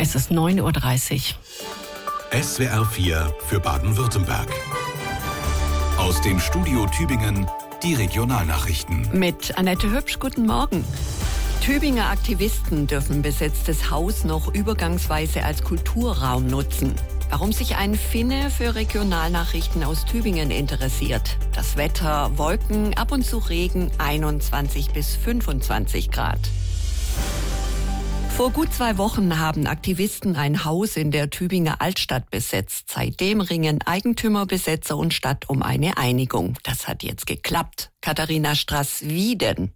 Es ist 9.30 Uhr. SWR 4 für Baden-Württemberg. Aus dem Studio Tübingen die Regionalnachrichten. Mit Annette Hübsch, guten Morgen. Tübinger Aktivisten dürfen besetztes Haus noch übergangsweise als Kulturraum nutzen. Warum sich ein Finne für Regionalnachrichten aus Tübingen interessiert. Das Wetter, Wolken, ab und zu Regen, 21 bis 25 Grad. Vor gut 2 Wochen haben Aktivisten ein Haus in der Tübinger Altstadt besetzt. Seitdem ringen Eigentümer, Besetzer und Stadt um eine Einigung. Das hat jetzt geklappt. Katharina Strass, wie denn?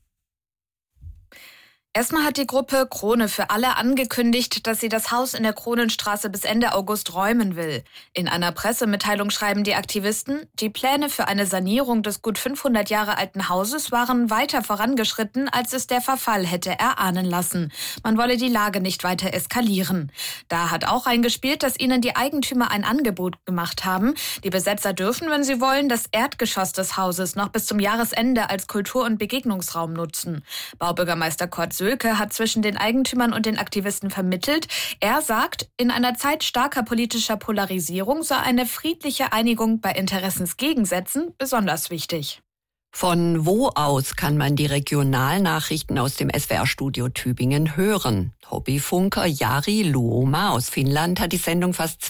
Erstmal hat die Gruppe Krone für alle angekündigt, dass sie das Haus in der Kronenstraße bis Ende August räumen will. In einer Pressemitteilung schreiben die Aktivisten, die Pläne für eine Sanierung des gut 500 Jahre alten Hauses waren weiter vorangeschritten, als es der Verfall hätte erahnen lassen. Man wolle die Lage nicht weiter eskalieren. Da hat auch reingespielt, dass ihnen die Eigentümer ein Angebot gemacht haben. Die Besetzer dürfen, wenn sie wollen, das Erdgeschoss des Hauses noch bis zum Jahresende als Kultur- und Begegnungsraum nutzen. Baubürgermeister Kurt Sölke hat zwischen den Eigentümern und den Aktivisten vermittelt. Er sagt, in einer Zeit starker politischer Polarisierung sei eine friedliche Einigung bei Interessensgegensätzen besonders wichtig. Von wo aus kann man die Regionalnachrichten aus dem SWR-Studio Tübingen hören? Hobbyfunker Jari Luoma aus Finnland hat die Sendung fast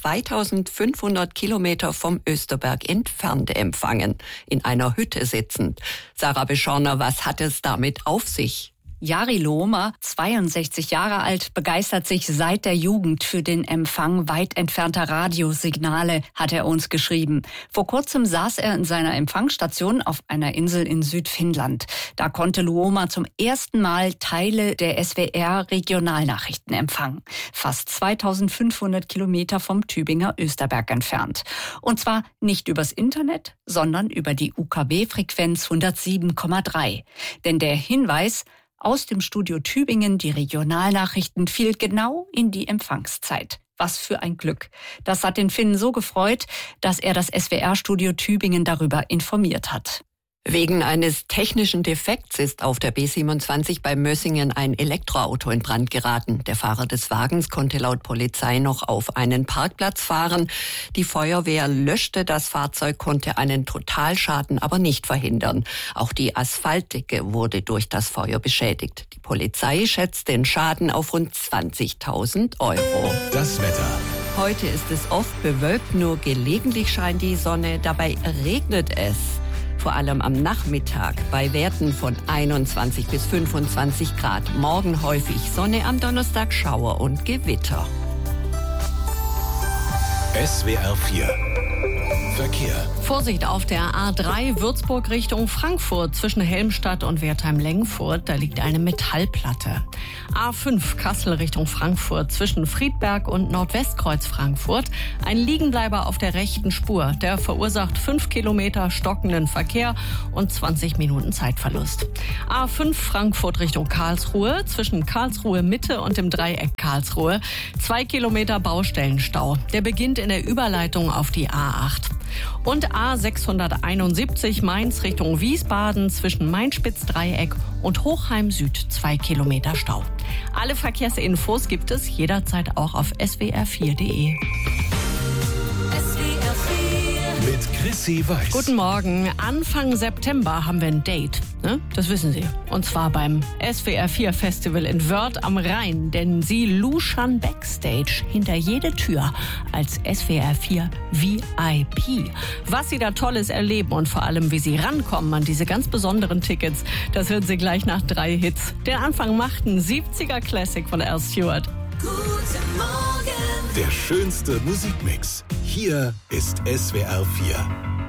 2500 Kilometer vom Österberg entfernt empfangen, in einer Hütte sitzend. Sarah Beschorner, was hat es damit auf sich? Jari Luoma, 62 Jahre alt, begeistert sich seit der Jugend für den Empfang weit entfernter Radiosignale, hat er uns geschrieben. Vor kurzem saß er in seiner Empfangsstation auf einer Insel in Südfinnland. Da konnte Luoma zum ersten Mal Teile der SWR-Regionalnachrichten empfangen. Fast 2500 Kilometer vom Tübinger Österberg entfernt. Und zwar nicht übers Internet, sondern über die UKW-Frequenz 107,3. Denn der Hinweis aus dem Studio Tübingen, die Regionalnachrichten, fiel genau in die Empfangszeit. Was für ein Glück. Das hat den Finnen so gefreut, dass er das SWR-Studio Tübingen darüber informiert hat. Wegen eines technischen Defekts ist auf der B27 bei Mössingen ein Elektroauto in Brand geraten. Der Fahrer des Wagens konnte laut Polizei noch auf einen Parkplatz fahren. Die Feuerwehr löschte das Fahrzeug, konnte einen Totalschaden aber nicht verhindern. Auch die Asphaltdecke wurde durch das Feuer beschädigt. Die Polizei schätzt den Schaden auf rund 20.000 Euro. Das Wetter. Heute ist es oft bewölkt, nur gelegentlich scheint die Sonne, dabei regnet es. Vor allem am Nachmittag bei Werten von 21 bis 25 Grad. Morgen häufig Sonne, am Donnerstag Schauer und Gewitter. SWR 4 Verkehr. Vorsicht auf der A3 Würzburg Richtung Frankfurt zwischen Helmstadt und Wertheim-Lengfurt. Da liegt eine Metallplatte. A5 Kassel Richtung Frankfurt zwischen Friedberg und Nordwestkreuz Frankfurt. Ein Liegenbleiber auf der rechten Spur. Der verursacht 5 Kilometer stockenden Verkehr und 20 Minuten Zeitverlust. A5 Frankfurt Richtung Karlsruhe zwischen Karlsruhe Mitte und dem Dreieck Karlsruhe. 2 Kilometer Baustellenstau. Der beginnt in der Überleitung auf die A8. Und A671 Mainz Richtung Wiesbaden zwischen Main-Spitz-Dreieck und Hochheim Süd 2 Kilometer Stau. Alle Verkehrsinfos gibt es jederzeit auch auf swr4.de. Mit Chrissy Weiß. Guten Morgen. Anfang September haben wir ein Date. Ne? Das wissen Sie. Und zwar beim SWR 4 Festival in Wörth am Rhein. Denn Sie luschern Backstage hinter jede Tür als SWR 4 VIP. Was Sie da Tolles erleben und vor allem, wie Sie rankommen an diese ganz besonderen Tickets, das hören Sie gleich nach 3 Hits. Den Anfang macht ein 70er Classic von Al Stewart. Guten Morgen. Der schönste Musikmix. Hier ist SWR 4.